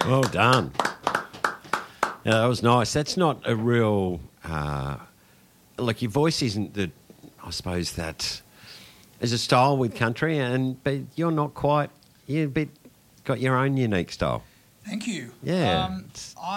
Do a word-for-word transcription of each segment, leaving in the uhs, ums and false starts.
Well done. Yeah, that was nice. That's not a real... Uh, like, your voice isn't the... I suppose that... There's a style with country, and but you're not quite... You're a bit... Got your own unique style. Thank you. Yeah. Um,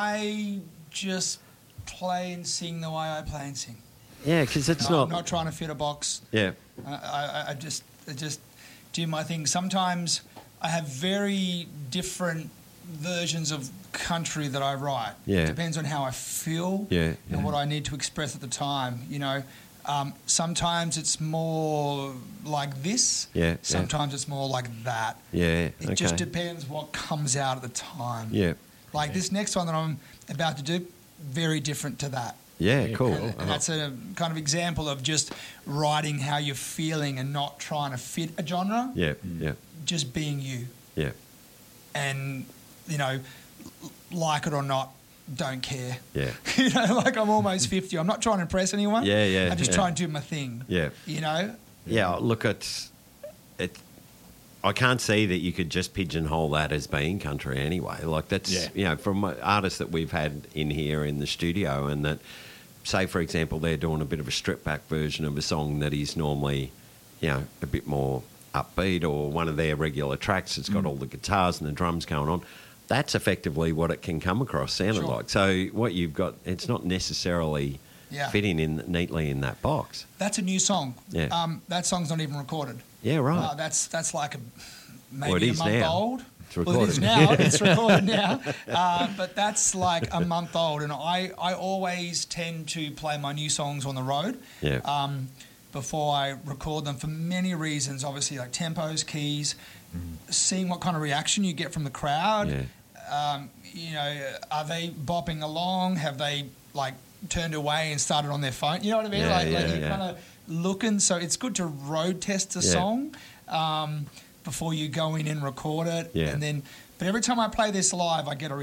I just play and sing the way I play and sing. Yeah, because it's No, not... I'm not trying to fit a box. Yeah. I, I, I just I just do my thing. Sometimes I have very different versions of country that I write. Yeah. It depends on how I feel Yeah, and yeah. what I need to express at the time. You know, um, sometimes it's more like this. Yeah, yeah. Sometimes it's more like that. Yeah, It okay. just depends what comes out at the time. Yeah. Like this next one that I'm about to do, very different to that. Yeah, cool. And, and that's a kind of example of just writing how you're feeling and not trying to fit a genre. Yeah, yeah, Just being you. yeah, And, you know, l- like it or not, don't care. yeah. You know, like I'm almost fifty. I'm not trying to impress anyone. Yeah, yeah, I just yeah. try and do my thing. Yeah. You know? Yeah, look, it's... It, I can't see that you could just pigeonhole that as being country anyway. Like, that's, Yeah. you know, from artists that we've had in here in the studio, and that, say, for example, they're doing a bit of a stripped-back version of a song that is normally, you know, a bit more upbeat, or one of their regular tracks that's got all the guitars and the drums going on. That's effectively what it can come across sounding Sure. like. So what you've got, it's not necessarily Yeah. fitting in neatly in that box. That's a new song. Yeah. Um, that song's not even recorded. Yeah, right. Uh, that's that's like a maybe Well, it a is month now. old. It's Well, it is recorded. now. It's recorded now. Uh, but that's like a month old, and I, I always tend to play my new songs on the road. Yeah. Um, before I record them for many reasons, obviously like tempos, keys, seeing what kind of reaction you get from the crowd. Yeah. Um, you know, are they bopping along? Have they like turned away and started on their phone? You know what I mean? Yeah, like, yeah, like you're yeah. kind of looking. So it's good to road test a Yeah. song um, before you go in and record it. Yeah. And then, but every time I play this live, I get a